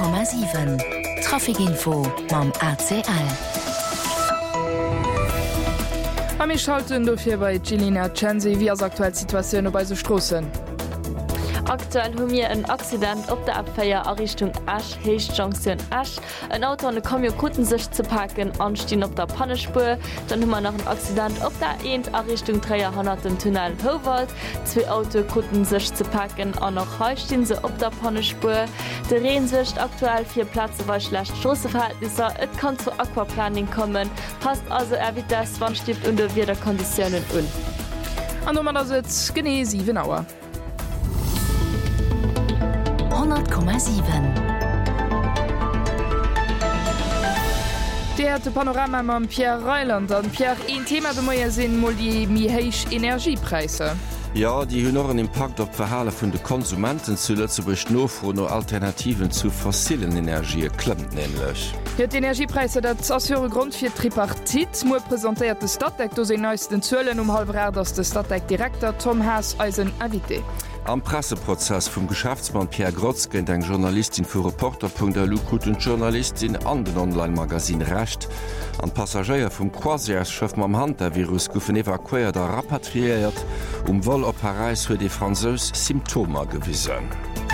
100,7 Trafikinfo mam ACL. Am schalten dofir bei Gilina Chenzi wie as aktuell Situationun bei se Strossen. Aktuell hun mir en Accident op der Abfeier a Richtung Asch Heich Junction Asch. Ein Auto an de Kommikuten sech ze packen anstehen op der Pannespur. Dann hummer noch ein Accident op der Eend a Richtung 300 dem Tunnel Howald. 2 Autokutten sech ze packen an noch heustehen se op der Pannespur. De Reen secht aktuell 4 Plätze war schlecht Strasseverhältnisse. Et kann zu Aquaplaning kommen. Passt also wie das wann stift unter wie der Konditionen un. An man da sitzt gene 7 Auer. 100,7. Der Panorama ma Pierre Reiland an Pierre een Thema de moier sinn mo die mihéich Energiepreise. Ja, die hunoren Impact op Verhale vun de Konsumenten zulle zu beschnofro no Alternativen zu fossilen Energie klemmt nämlichlech. Ja, die Energiepreise dat assure Grund fir Tripartit mo präsentiert de Stadtdeck do se neuesten Zëllen 3:30 ass de Stadtdeckdirektor Tom Haas Eisen invité. Am Presseprozess vum Geschäftsmann Pierre Grotzke eng Journalistin vu Reporter.lu kut und Journalistin an den Online-Magasin recht. An Passagier vum Croisièreschëff mam Handvirus goufen evakuiert der rapatriiert, Vol op Paris huet de Franzos Symptomer gewissen.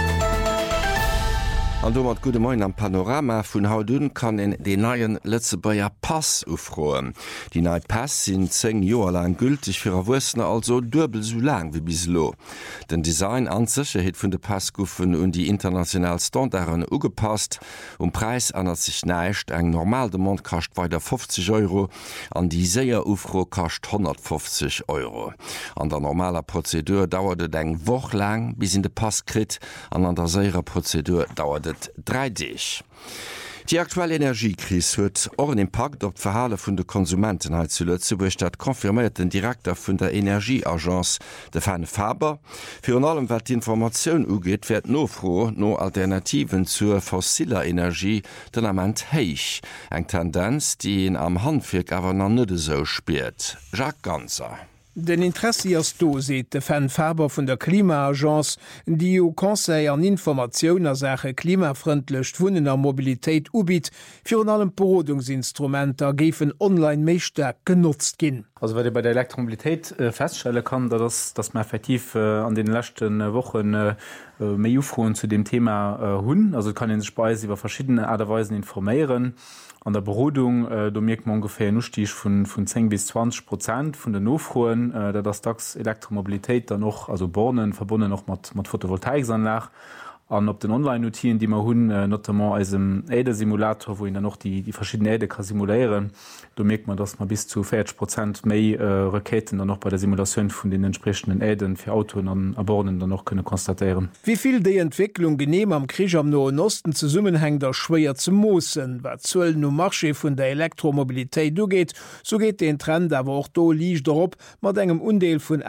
An do mat gute Moin am Panorama vun Haudun kann en de neien Letzebauer Pass ufroen. Die neii Pass sinn 10 Joer lang gültig fir Wussner also dubel so lang wie bislo. Den Design anzeche hetet vun de Passguffen und die international Standarden ugepasst. Preis annnert sich neicht eng normal de Mont kascht weiter 50 €, an die Säier Ufro kascht 150 €. An der normaler Prozedur dauerte eng woch lang bis in de Pass krit, an der Säier Prozedur dauert 3 Dich. Die aktuelle Energiekrise huet auch einen Impact op d'Verhale vun de Konsumentenheit zu Lützeburg, dat konfirmiert den Direktor vun der Energieagenz de Fan Faber. Für allem wat die Information ugeht, werd nofro no Alternativen zur fossiler Energie den amment heich. Eng Tendenz, die in am Handvirk awer na nëde so spiert. Jacques Ganzer. Den Interesse as do seet de Fan Faber vun der Klimaagenz, die o Konseil an Informationoun a Sache klimafrëndlecht Wunnener Mobilitéit ubit, fir an allem Berodungsinstrumenter géfen online méichsterk genutzt ginn. Also weil ihr bei der Elektromobilität feststellen kann, dass man effektiv an den letzten Wochen mehr Ufroen zu dem Thema hun. Also kann den Speise über verschiedene Art und Weisen informieren. An der Berodung da merkt man ungefähr nur Stich von 10 bis 20% von den Ufroen, da das DAX Elektromobilität dann noch, also Bornen verbunden noch mit Photovoltaikanlagen. An op den Online-Notien, die man hunn notamment als dem Äide-Simulator, wo dann noch die verschiedenen Äide kann simulieren, da merkt man, dass man bis zu 40% mehr Raketen dann noch bei der Simulation von den entsprechenden Äden für Autos an Bornen dann noch können konstatieren. Wie viel die Entwicklung genehm am Krieg am Nahen Osten zusammenhängt, da schwer zu mossen. Was soll no Marché von der Elektromobilität durchgeht, so geht den Trend aber auch da liegt darauf, mit einem Undeel von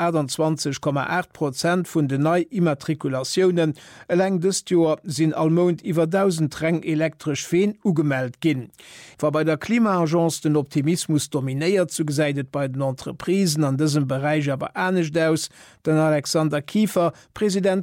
28,8% von den neuen Immatrikulationen, Joer sinn allmond iwwer 1000 Treng elektrisch Feen ugemeldt ginn. War bei der Klimaagenz den Optimismus dominéiert zugesäidet bei den Entreprisen an diesem Bereich aber ernstnecht aus, den Alexander Kiefer, Präsident